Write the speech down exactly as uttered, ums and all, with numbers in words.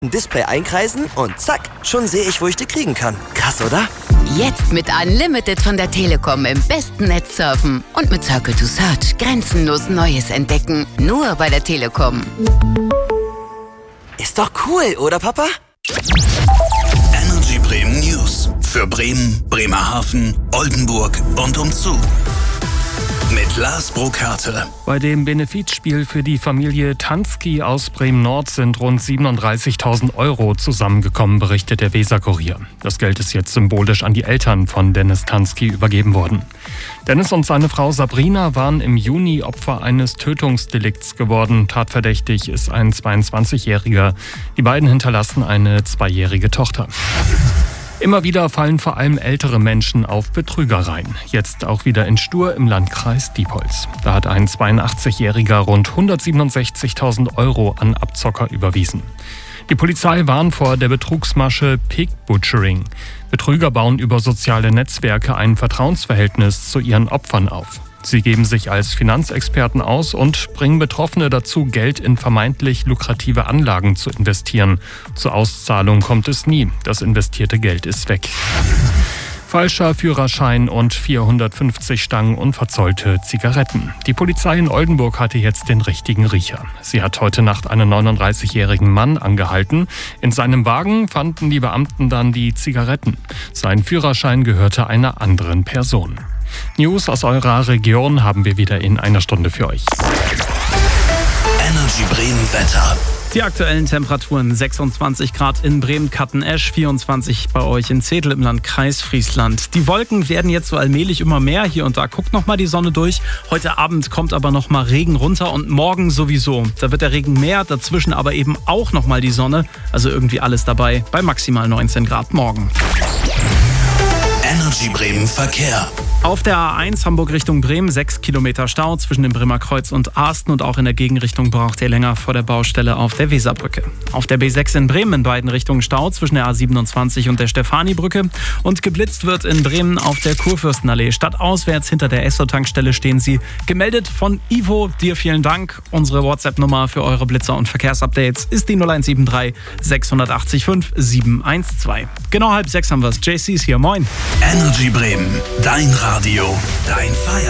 Ein Display einkreisen und zack, schon sehe ich, wo ich die kriegen kann. Krass, oder? Jetzt mit Unlimited von der Telekom im besten Netz surfen und mit Circle to Search grenzenlos Neues entdecken. Nur bei der Telekom. Ist doch cool, oder Papa? Energy Bremen News. Für Bremen, Bremerhaven, Oldenburg und umzu. Mit Lars Burkhardt. Bei dem Benefizspiel für die Familie Tansky aus Bremen-Nord sind rund siebenunddreißigtausend Euro zusammengekommen, berichtet der Weser-Kurier. Das Geld ist jetzt symbolisch an die Eltern von Dennis Tansky übergeben worden. Dennis und seine Frau Sabrina waren im Juni Opfer eines Tötungsdelikts geworden. Tatverdächtig ist ein zweiundzwanzigjähriger. Die beiden hinterlassen eine zweijährige Tochter. Immer wieder fallen vor allem ältere Menschen auf Betrügereien. Jetzt auch wieder in Stur im Landkreis Diepholz. Da hat ein zweiundachtzigjähriger rund hundertsiebenundsechzigtausend Euro an Abzocker überwiesen. Die Polizei warnt vor der Betrugsmasche Pig Butchering. Betrüger bauen über soziale Netzwerke ein Vertrauensverhältnis zu ihren Opfern auf. Sie geben sich als Finanzexperten aus und bringen Betroffene dazu, Geld in vermeintlich lukrative Anlagen zu investieren. Zur Auszahlung kommt es nie. Das investierte Geld ist weg. Falscher Führerschein und vierhundertfünfzig Stangen unverzollte Zigaretten. Die Polizei in Oldenburg hatte jetzt den richtigen Riecher. Sie hat heute Nacht einen neununddreißigjährigen Mann angehalten. In seinem Wagen fanden die Beamten dann die Zigaretten. Sein Führerschein gehörte einer anderen Person. News aus eurer Region haben wir wieder in einer Stunde für euch. Energy Bremen Wetter. Die aktuellen Temperaturen: sechsundzwanzig Grad in Bremen-Kattenesch, vierundzwanzig bei euch in Zedel im Landkreis Friesland. Die Wolken werden jetzt so allmählich immer mehr. Hier und da guckt noch mal die Sonne durch. Heute Abend kommt aber noch mal Regen runter und morgen sowieso. Da wird der Regen mehr, dazwischen aber eben auch noch mal die Sonne. Also irgendwie alles dabei bei maximal neunzehn Grad morgen. Energy Bremen Verkehr. Auf der A eins Hamburg Richtung Bremen sechs Kilometer Stau zwischen dem Bremer Kreuz und Arsten und auch in der Gegenrichtung braucht ihr länger vor der Baustelle auf der Weserbrücke. Auf der B sechs in Bremen in beiden Richtungen Stau zwischen der A siebenundzwanzig und der Stefanibrücke und geblitzt wird in Bremen auf der Kurfürstenallee. Stadtauswärts hinter der Esso-Tankstelle stehen sie. Gemeldet von Ivo, dir vielen Dank. Unsere WhatsApp-Nummer für eure Blitzer und Verkehrsupdates ist die null eins sieben drei sechs acht fünf sieben eins zwei. Genau halb sechs haben wir es. J C ist hier, moin. Energy Bremen, dein Radio, dein Feier.